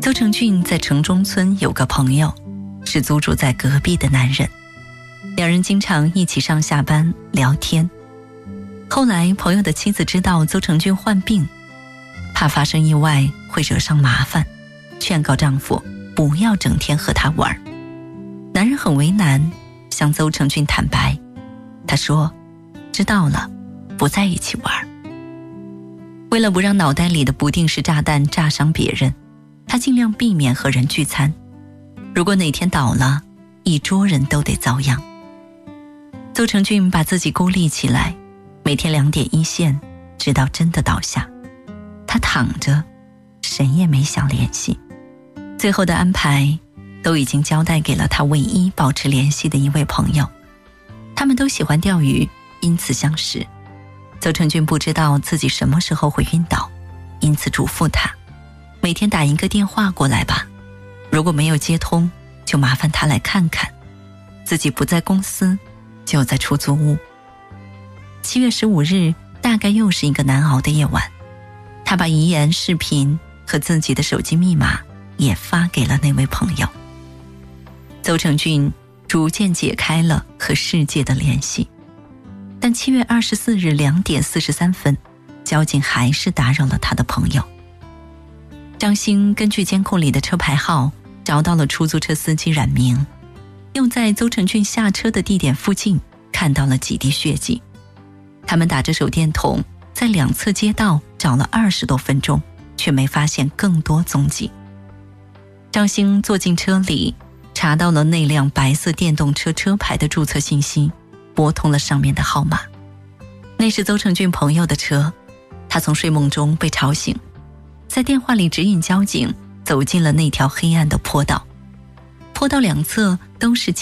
邹成俊在城中村有个朋友，是租住在隔壁的男人，两人经常一起上下班聊天。后来朋友的妻子知道邹成俊患病，怕发生意外会惹上麻烦，劝告丈夫不要整天和他玩。男人很为难，向邹成俊坦白，他说知道了，不在一起玩。为了不让脑袋里的不定时炸弹炸伤别人，他尽量避免和人聚餐，如果哪天倒了，一桌人都得遭殃。邹成俊把自己孤立起来，每天2点一线，直到真的倒下。他躺着，谁也没想联系。最后的安排都已经交代给了他唯一保持联系的一位朋友，他们都喜欢钓鱼，因此相识。邹成俊不知道自己什么时候会晕倒，因此嘱咐他每天打一个电话过来吧，如果没有接通，就麻烦他来看看。自己不在公司，就在出租屋。7月15日大概又是一个难熬的夜晚，他把遗言视频和自己的手机密码也发给了那位朋友。邹成俊逐渐解开了和世界的联系，但7月24日2点43分，交警还是打扰了他的朋友。张兴根据监控里的车牌号找到了出租车司机冉明，又在邹成俊下车的地点附近看到了几滴血迹。他们打着手电筒在2侧街道找了20多分钟，却没发现更多踪迹。张兴坐进车里，查到了那辆白色电动车车牌的注册信息，拨通了上面的号码。那是邹成俊朋友的车，他从睡梦中被吵醒，在电话里指引交警走进了那条黑暗的坡道，坡道2侧都是